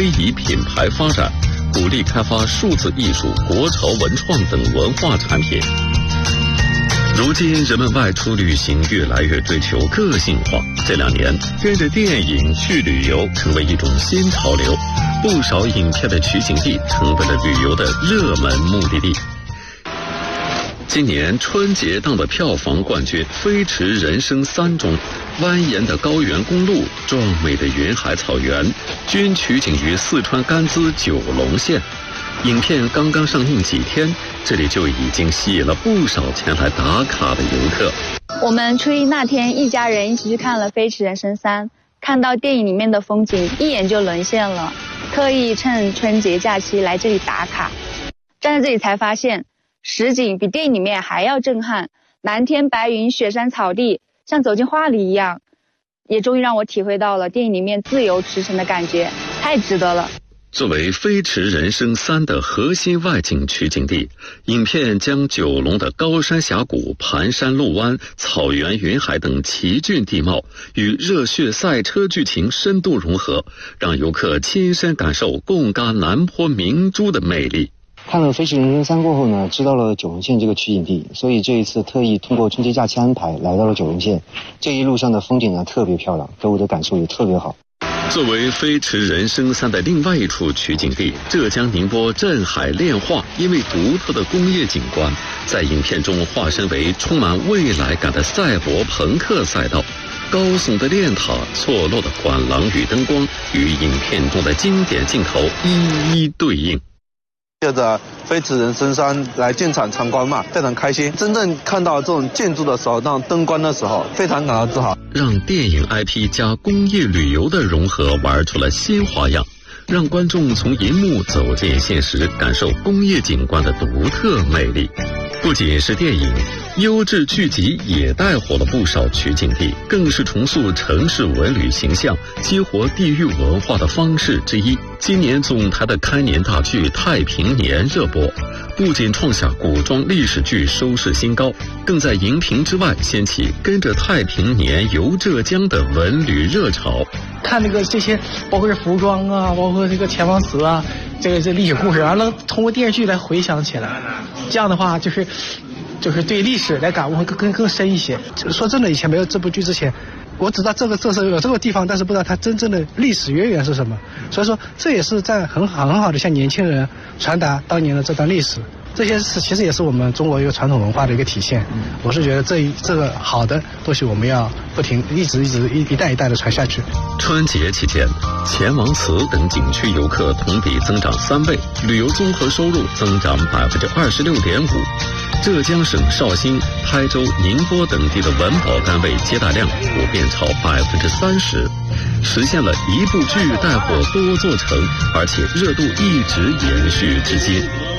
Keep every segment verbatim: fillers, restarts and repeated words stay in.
非遗品牌发展，鼓励开发数字艺术、国潮文创等文化产品。如今人们外出旅行越来越追求个性化，这两年跟着电影去旅游成为一种新潮流，不少影片的取景地成为了旅游的热门目的地。今年春节档的票房冠军《飞驰人生三》中，蜿蜒的高原公路、壮美的云海草原，均取景于四川甘孜九龙县。影片刚刚上映几天，这里就已经吸引了不少前来打卡的游客。 我们初一那天一家人一起去看了《飞驰人生三》，看到电影里面的风景一眼就沦陷了，特意趁春节假期来这里打卡。站在这里才发现，实景比电影里面还要震撼，蓝天白云、雪山草地，像走进画里一样，也终于让我体会到了电影里面自由驰骋的感觉，太值得了。 作为《飞驰人生三》的核心外景取景地，影片将九龙的高山峡谷、盘山路湾、草原云海等奇峻地貌与热血赛车剧情深度融合，让游客亲身感受贡嘎南坡明珠的魅力。 看了《飞驰人生三》过后呢，知道了九龙县这个取景地，所以这一次特意通过春节假期安排来到了九龙县。这一路上的风景呢特别漂亮，给我的感受也特别好。 作为《飞驰人生三》的另外一处取景地，浙江宁波镇海炼化，因为独特的工业景观，在影片中化身为充满未来感的赛博朋克赛道。高耸的炼塔、错落的管廊与灯光，与影片中的经典镜头一一对应。 借着飞驰人生三来进场参观嘛，非常开心。真正看到这种建筑的时候，那种灯光的时候，非常感到自豪。 让电影 I P 加工业旅游的融合玩出了新花样，让观众从银幕走进现实，感受工业景观的独特魅力。不仅是电影，优质剧集也带火了不少取景地，更是重塑城市文旅形象、激活地域文化的方式之一。今年总台的开年大剧《太平年》热播，不仅创下古装历史剧收视新高，更在荧屏之外掀起跟着太平年游浙江的文旅热潮。 看那个这些，包括是服装啊，包括这个钱王祠啊，这个这历史故事，完了通过电视剧来回想起来，这样的话就是就是对历史来感悟会更更更深一些。说真的，以前没有这部剧之前，我知道这个这是有这个地方，但是不知道它真正的历史渊源是什么。所以说，这也是在很好很好的向年轻人传达当年的这段历史。这些是其实也是我们中国一个传统文化的一个体现。我是觉得这一这个好的东西，我们要不停一直一直一一代一代的传下去。 春节期间，钱王祠等景区游客同比增长三倍，旅游综合收入增长百分之二十六点五。浙江省绍兴、台州、宁波等地的文保单位接待量普遍超百分之三十，实现了一部剧带火多座城，而且热度一直延续至今。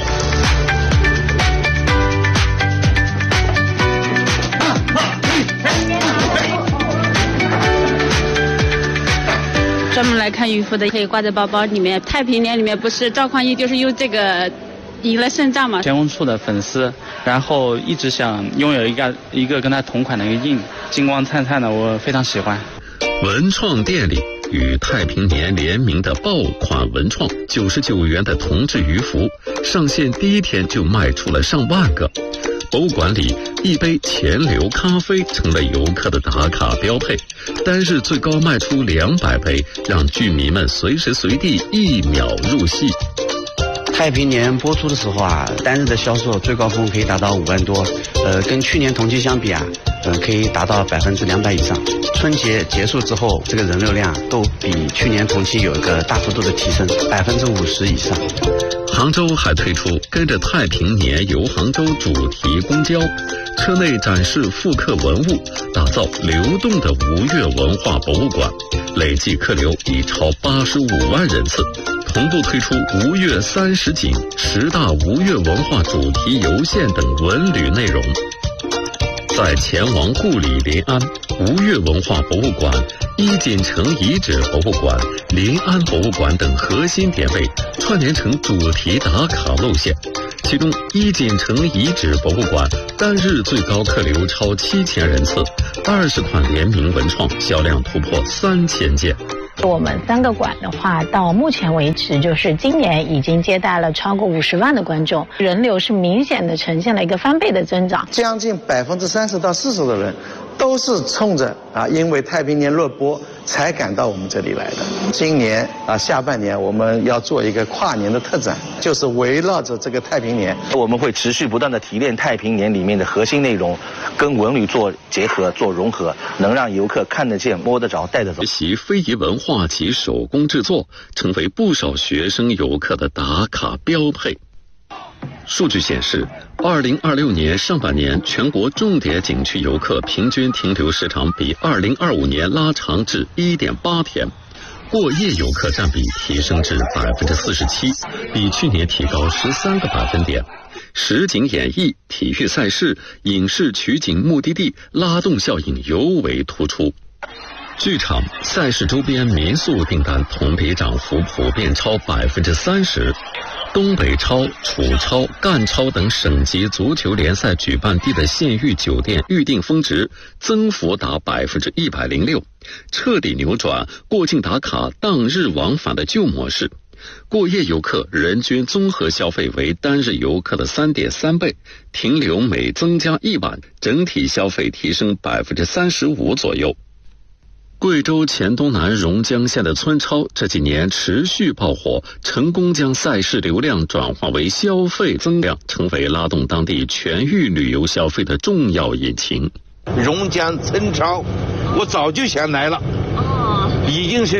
专门来看渔夫的可以挂在包包里面。太平年里面不是赵匡胤就是用这个赢了胜仗嘛？ 钱钟书的粉丝，然后一直想拥有一个一个跟他同款的一个印，金光灿灿的，我非常喜欢。 文创店里与太平年联名的爆款文创九十九元的同志渔服，上线第一天就卖出了上万个。博物馆里，一杯钱流咖啡成了游客的打卡标配，单日最高卖出两百杯，让剧迷们随时随地一秒入戏。 太平年播出的时候啊，单日的销售最高峰可以达到五万多，呃，跟去年同期相比啊，呃，可以达到百分之两百以上。春节结束之后，这个人流量都比去年同期有一个大幅度的提升，百分之五十以上。 杭州还推出跟着太平年游杭州主题公交，车内展示复刻文物，打造流动的吴越文化博物馆，累计客流已超八十五万人次。同步推出吴越三十景、十大吴越文化主题游线等文旅内容。在钱王故里临安、吴越文化博物馆、伊锦城遗址博物馆、临安博物馆等核心点位串联成主题打卡路线，其中伊锦城遗址博物馆单日最高客流超七千人次，二十款联名文创销量突破三千件。 我们三个馆的话，到目前为止，就是今年已经接待了超过五十万的观众，人流是明显的呈现了一个翻倍的增长， 将近百分之三十到四十的人都是冲着啊，因为太平年热播才赶到我们这里来的。今年啊下半年我们要做一个跨年的特展，就是围绕着这个太平年， 我们会持续不断的提炼太平年里面的核心内容，跟文旅做结合、做融合，能让游客看得见、摸得着、带得走。 学习非遗文化及手工制作，成为不少学生游客的打卡标配。数据显示，二零二六年上半年全国重点景区游客平均停留时长比二零二五年拉长至 一点八天，过夜游客占比提升至百分之四十七，比去年提高十三个百分点。实景演绎、体育赛事、影视取景目的地拉动效应尤为突出。剧场、赛事周边民宿订单同比涨幅普遍超百分之三十。东北超、楚超、赣超等省级足球联赛举办地的县域酒店预订峰值增幅达百分之一百零六，彻底扭转过境打卡当日往返的旧模式。过夜游客人均综合消费为单日游客的 三点三倍，停留每增加一晚，整体消费提升百分之三十五左右。贵州黔东南榕江县的村超这几年持续爆火，成功将赛事流量转化为消费增量，成为拉动当地全域旅游消费的重要引擎。 榕江村超，我早就想来了，已经是